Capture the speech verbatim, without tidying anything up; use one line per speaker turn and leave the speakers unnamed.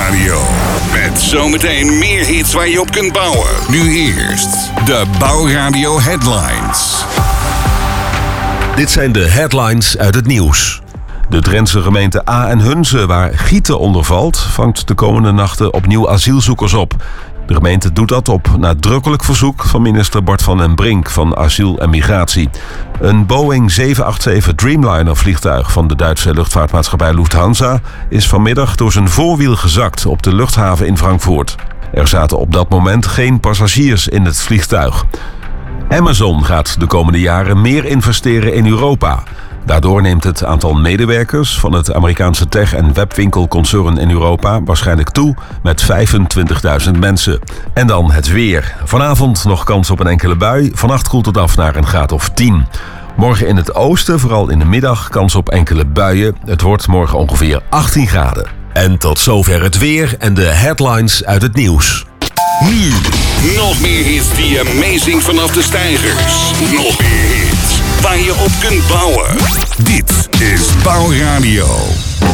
Bouwradio. Met zometeen meer hits waar je op kunt bouwen. Nu eerst de Bouwradio Headlines.
Dit zijn de headlines uit het nieuws. De Drentse gemeente A en Hunze, waar Gieten onder valt, vangt de komende nachten opnieuw asielzoekers op. De gemeente doet dat op nadrukkelijk verzoek van minister Bart van den Brink van Asiel en Migratie. Een Boeing zeven acht zeven Dreamliner vliegtuig van de Duitse luchtvaartmaatschappij Lufthansa is vanmiddag door zijn voorwiel gezakt op de luchthaven in Frankfurt. Er zaten op dat moment geen passagiers in het vliegtuig. Amazon gaat de komende jaren meer investeren in Europa. Daardoor neemt het aantal medewerkers van het Amerikaanse tech- en webwinkelconcern in Europa waarschijnlijk toe met vijfentwintigduizend mensen. En dan het weer. Vanavond nog kans op een enkele bui. Vannacht koelt het af naar een graad of tien. Morgen in het oosten, vooral in de middag, kans op enkele buien. Het wordt morgen ongeveer achttien graden. En tot zover het weer en de headlines uit het nieuws.
Nu, nog meer hits die amazing vanaf de stijgers. Nog meer hits waar je op kunt bouwen. Dit is Bouwradio.